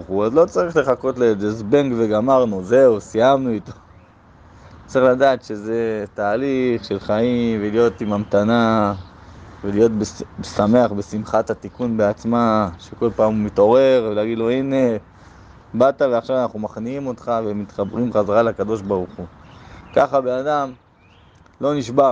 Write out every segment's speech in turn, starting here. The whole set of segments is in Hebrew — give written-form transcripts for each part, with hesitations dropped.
הוא עוד לא צריך לחכות לאיזה זבנג וגמרנו, זהו, סיימנו איתו. צריך לדעת שזה תהליך של חיים, ולהיות עם המתנה, ולהיות שמח בשמחת התיקון בעצמה, שכל פעם הוא מתעורר, ולהגיד לו, הנה, באת ועכשיו אנחנו מכניעים אותך, ומתחברים חזרה לקדוש ברוך הוא. ככה באדם לא נשבר.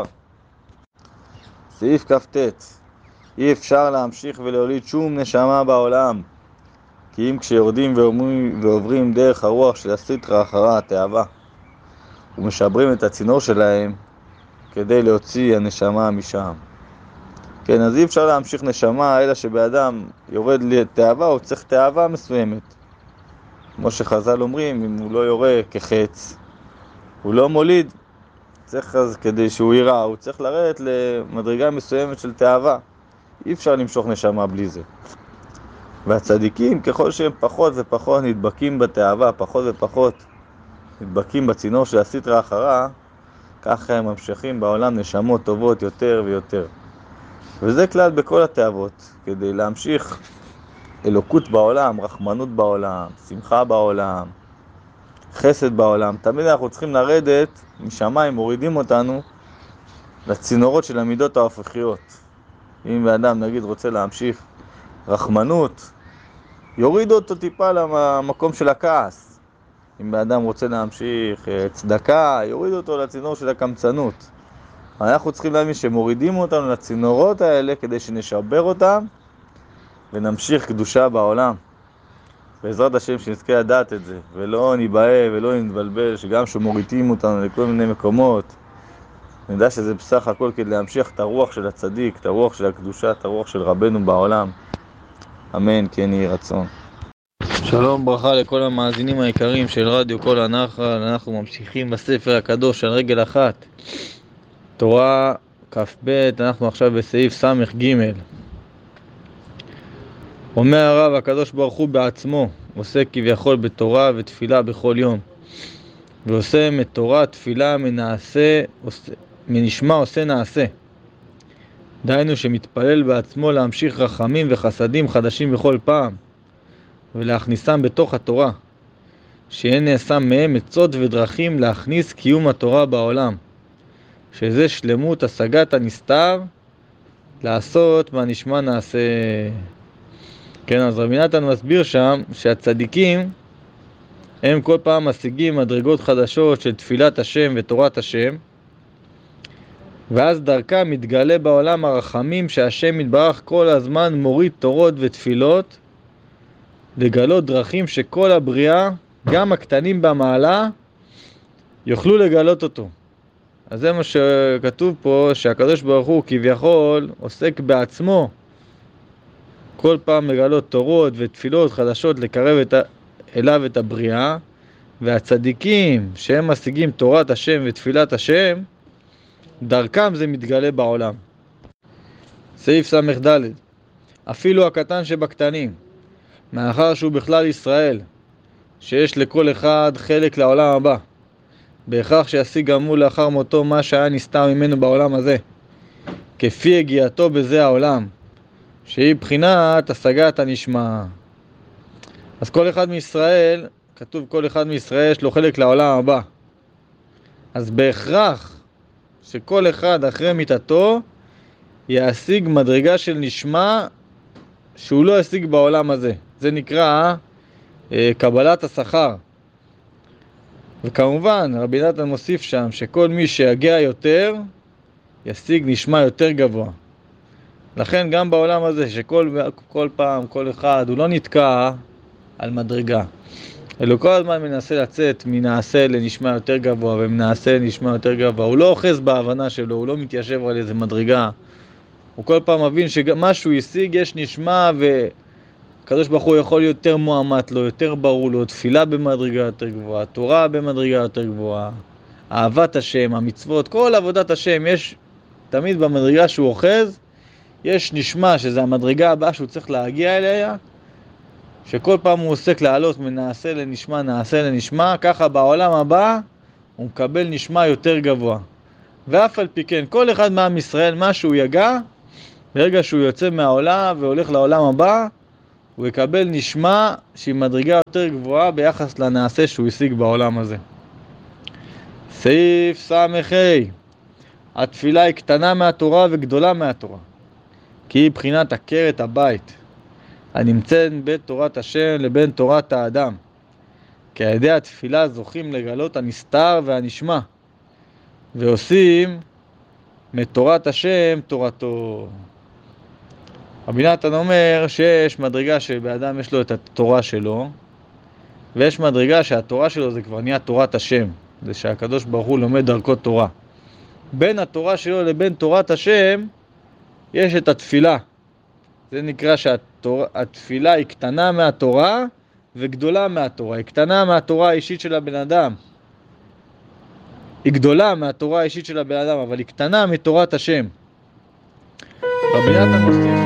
סעיף כ"ט, אי אפשר להמשיך ולהוליד שום נשמה בעולם, כי אם כשיורדים ועוברים דרך הרוח של הסטרא אחרא, התאווה, ומשברים את הצינור שלהם כדי להוציא הנשמה משם. כן, אז אי אפשר להמשיך נשמה, אלא שבאדם יורד לתאווה, הוא צריך תאווה מסוימת. כמו שחז"ל אומרים, אם הוא לא יורה כחץ, הוא לא מוליד. צריך אז, כדי שהוא יירא, הוא צריך לרדת למדרגה מסוימת של תאווה. אי אפשר למשוך נשמה בלי זה. והצדיקים, ככל שהם פחות ופחות נדבקים בתאווה, פחות ופחות נדבקים בצינור של הסטרא אחרא, ככה הם ממשיכים בעולם נשמות טובות יותר ויותר. וזה כלל בכל התאוות, כדי להמשיך אלוקות בעולם, רחמנות בעולם, שמחה בעולם, חסד בעולם. תמיד אנחנו צריכים לרדת משמיים, מורידים אותנו לצינורות של המידות ההפכיות. אם באדם נגיד רוצה להמשיך רחמנות, יוריד אותו טיפה למקום של הכעס. אם באדם רוצה להמשיך צדקה, יוריד אותו לצינור של הקמצנות. אנחנו צריכים להאמין שמורידים אותנו לצינורות האלה כדי שנשבר אותם ונמשיך קדושה בעולם. בעזרת השם שנזכה לדעת את זה, ולא ניבהה ולא נתבלבל, שגם שמורידים אותנו לכל מיני מקומות, נדע שזה בסך הכל כדי להמשיך את הרוח של הצדיק, את הרוח של הקדושה, את הרוח של רבנו בעולם. אמן, כן יהי רצון. שלום, ברכה לכל המאזינים היקרים של רדיו כל הנחל. אנחנו ממשיכים בספר הקדוש על רגל אחת, תורה כ"ב. אנחנו עכשיו בסעיף ס"ג. אומר הרב, הקדוש ברוך הוא בעצמו עושה כביכול בתורה ותפילה בכל יום, ועושה מתורה תפילה מנשמע עושה נעשה. דהיינו שמתפלל בעצמו להמשיך רחמים וחסדים חדשים בכל פעם, ולהכניסם בתוך התורה, שיהיה נעשה מהם עצות ודרכים להכניס קיום התורה בעולם, שזה שלמות השגת הנסתר, לעשות מה נשמע נעשה. כן, אז רבי נתן מסביר שם שהצדיקים הם כל פעם משיגים מדרגות חדשות של תפילת השם ותורת השם, ואז דרכם מתגלה בעולם הרחמים שהשם יתברך כל הזמן מוריד תורות ותפילות, לגלות דרכים שכל הבריאה, גם הקטנים במעלה, יוכלו לגלות אותו. אז זה מה שכתוב פה, שהקדוש ברוך הוא כביכול עוסק בעצמו כל פעם לגלות תורות ותפילות חדשות לקרב אליו את הבריאה, והצדיקים שהם משיגים תורת השם ותפילת השם, דרכם זה מתגלה בעולם. סעיף ס"ד, אפילו הקטן שבקטנים, מאחר שהוא בכלל ישראל, שיש לכל אחד חלק לעולם הבא, בהכרח שישיג גם הוא לאחר מותו מה שהיה נסתר ממנו בעולם הזה, כפי הגיעתו בזה העולם, שהיא בחינת השגת הנשמע. אז כל אחד מישראל, כתוב כל אחד מישראל יש לו חלק לעולם הבא. אז בהכרח שכל אחד אחרי מיתתו ישיג מדרגה של נשמע שהוא לא ישיג בעולם הזה. זה נקרא קבלת השכר. וכמובן רבי נתן מוסיף שם שכל מי שיגיע יותר ישיג נשמע יותר גבוה. לכן גם בעולם הזה שכל פעם כל אחד הוא לא נתקע על מדרגה, אלא כל הזמן מנסה לצאת מנעשה לנשמע יותר גבוה ומנעשה לנשמע יותר גבוה. הוא לא אוחז בהבנה שלו, הוא לא מתיישב על איזה מדרגה. הוא כל פעם מבין שמה שהוא ישיג יש נשמע, והקדוש ברוך הוא יכול להיות יותר מועמד לו, יותר ברור לו, תפילה במדרגה יותר גבוהה, תורה במדרגה יותר גבוהה, אהבת השם, המצוות, כל עבודת השם יש תמיד במדרגה שהוא אוחז, יש נשמע שזה המדרגה הבאה שהוא צריך להגיע אליה, שכל פעם הוא עוסק לעלות מנעשה לנשמע, נעשה לנשמע, ככה בעולם הבא הוא מקבל נשמע יותר גבוה. ואף על פי כן, כל אחד מעם ישראל, מה שהוא יגע, ברגע שהוא יוצא מהעולם והולך לעולם הבא, הוא יקבל נשמה שהיא מדרגה יותר גבוהה ביחס לנעשה שהוא השיג בעולם הזה. סעיף סמכי, התפילה היא קטנה מהתורה וגדולה מהתורה, כי היא בחינת עקרת הבית, הנמצאת בין תורת השם לבין תורת האדם. כי על ידי התפילה זוכים לגלות הנסתר והנשמע, ועושים מתורת השם תורתו. רבי נתן אומר שיש מדרגה שבאדם יש לו את התורה שלו, ויש מדרגה שהתורה שלו זה כבר נהיה תורת השם, זה שהקדוש ברוך הוא לומד דרכו תורה. בין התורה שלו לבין תורת השם יש את התפילה. זה נקרא שהתפילה היא קטנה מהתורה וגדולה מהתורה. היא קטנה מהתורה האישית של הבן אדם. היא גדולה מהתורה האישית של הבן אדם, אבל היא קטנה מתורת השם. רבי נתן מוסיף